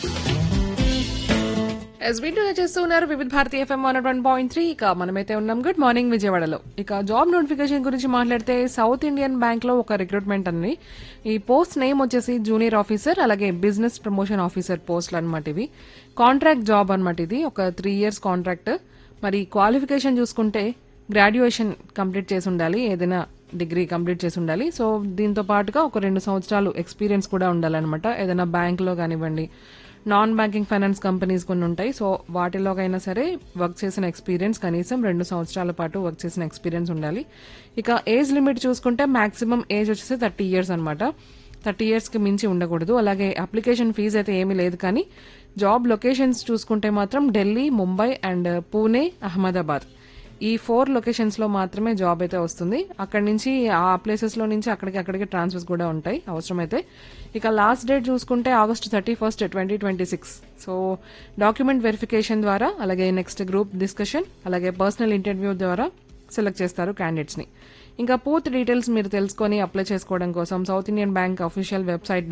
SBT చేస్తున్నారు వివిధ Bharati FM 101.3. ఇక మనమైతే ఉన్నాం గుడ్ మార్నింగ్ విజయవాడలో. ఇక జాబ్ నోటిఫికేషన్ గురించి మాట్లాడితే సౌత్ ఇండియన్ బ్యాంక్ లో ఒక రిక్రూట్మెంట్ అని, ఈ పోస్ట్ నేమ్ వచ్చేసి జూనియర్ ఆఫీసర్, అలాగే బిజినెస్ ప్రమోషన్ ఆఫీసర్ పోస్టులు అనమాట. ఇవి కాంట్రాక్ట్ జాబ్ అనమాట. ఇది ఒక 3 years కాంట్రాక్ట్. మరి క్వాలిఫికేషన్ చూసుకుంటే గ్రాడ్యుయేషన్ కంప్లీట్ చేసి ఉండాలి, ఏదైనా డిగ్రీ కంప్లీట్ చేసి ఉండాలి. సో దీంతో పాటుగా ఒక 2 సంవత్సరాలు ఎక్స్పీరియన్స్ కూడా ఉండాలన్నమాట. ఏదైనా బ్యాంక్ లో కానివ్వండి, నాన్ బ్యాంకింగ్ ఫైనాన్స్ కంపెనీస్ కొన్ని ఉంటాయి. సో వాటిలోకైనా సరే వర్క్ చేసిన ఎక్స్పీరియన్స్, కనీసం 2 సంవత్సరాల పాటు వర్క్ చేసిన ఎక్స్పీరియన్స్ ఉండాలి. ఇక ఏజ్ లిమిట్ చూసుకుంటే మాక్సిమం ఏజ్ వచ్చేసి 30 years అనమాట. 30 years కి మించి ఉండకూడదు. అలాగే అప్లికేషన్ ఫీజు అయితే ఏమీ లేదు. కానీ జాబ్ లొకేషన్స్ చూసుకుంటే మాత్రం ఢిల్లీ, ముంబై అండ్ పూణే, అహ్మదాబాద్, ఈ 4 లొకేషన్స్ లో మాత్రమే జాబ్ అయితే వస్తుంది. అక్కడి నుంచి ఆ ప్లేసెస్ లో నుంచి అక్కడికి ట్రాన్స్ఫర్స్ కూడా ఉంటాయి అవసరమైతే. ఇక లాస్ట్ డేట్ చూసుకుంటే August 31st, 2026. So document verification ద్వారా, అలాగే నెక్స్ట్ గ్రూప్ డిస్కషన్, అలాగే పర్సనల్ ఇంటర్వ్యూ ద్వారా సెలెక్ట్ చేస్తారు క్యాండిడేట్స్ ని. ఇంకా పూర్తి డీటెయిల్స్ మీరు తెలుసుకొని అప్లై చేసుకోవడం కోసం south Indian bank official website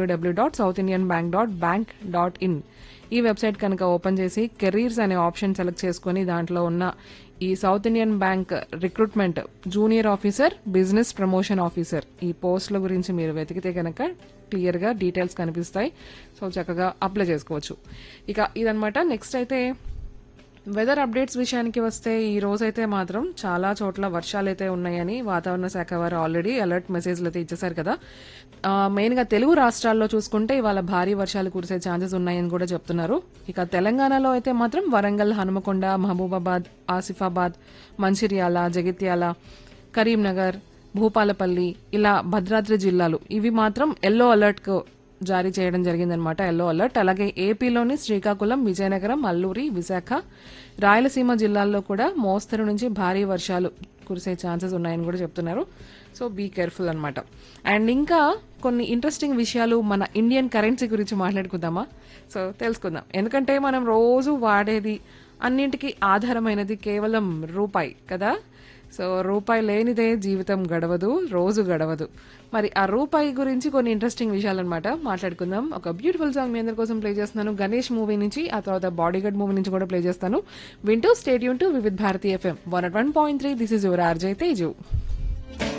www.southindianbank.bank.in ఈ వెబ్సైట్ కనుక ఓపెన్ చేసి కెరీర్స్ అనే ఆప్షన్ సెలెక్ట్ చేసుకుని దాంట్లో ఉన్న ఈ south Indian bank recruitment junior officer, business promotion officer ఈ పోస్టుల గురించి మీరు వెతికితే కనుక క్లియర్ గా డీటెయిల్స్ కనిపిస్తాయి. సో చక్కగా అప్లై చేసుకోవచ్చు. ఇక ఇదనమాట. నెక్స్ట్ అయితే వెదర్ అప్డేట్స్ విషయానికి వస్తే ఈ రోజైతే మాత్రం చాలా చోట్ల వర్షాలైతే ఉన్నాయని వాతావరణ శాఖ వారు ఆల్రెడీ అలర్ట్ మెసేజ్లు అయితే ఇచ్చేశారు కదా. మెయిన్ గా తెలుగు రాష్ట్రాల్లో చూసుకుంటే ఇవాళ భారీ వర్షాలు కురిసే ఛాన్సెస్ ఉన్నాయని కూడా చెప్తున్నారు. ఇక తెలంగాణలో అయితే మాత్రం వరంగల్, హనుమకొండ, మహబూబాబాద్, ఆసిఫాబాద్, మంచిర్యాల, జగిత్యాల, కరీంనగర్, భూపాలపల్లి, ఇలా భద్రాద్రి జిల్లాలు ఇవి మాత్రం ఎల్లో అలర్ట్ కు జారీ చేయడం జరిగిందనమాట. Yellow alert. అలాగే ఏపీలోని శ్రీకాకుళం, విజయనగరం, అల్లూరి, విశాఖ, రాయలసీమ జిల్లాల్లో కూడా మోస్తరు నుంచి భారీ వర్షాలు కురిసే ఛాన్సెస్ ఉన్నాయని కూడా చెప్తున్నారు. సో బీ కేర్ఫుల్ అనమాట. అండ్ ఇంకా కొన్ని ఇంట్రెస్టింగ్ విషయాలు మన ఇండియన్ కరెన్సీ గురించి మాట్లాడుకుందామా? సో తెలుసుకుందాం. ఎందుకంటే మనం రోజు వాడేది, అన్నింటికి ఆధారమైనది కేవలం రూపాయి కదా. సో రూపాయి లేనిదే జీవితం గడవదు, రోజు గడవదు. మరి ఆ రూపాయి గురించి కొన్ని ఇంట్రెస్టింగ్ విషయాలు అనమాట మాట్లాడుకుందాం. ఒక బ్యూటిఫుల్ సాంగ్ మీ అందరి కోసం ప్లే చేస్తున్నాను గణేష్ మూవీ నుంచి, ఆ తర్వాత బాడీగార్డ్ మూవీ నుంచి కూడా ప్లే చేస్తాను. వింటూ stadium to Vividh Bharati FM 101.3. This is your RJ Teju.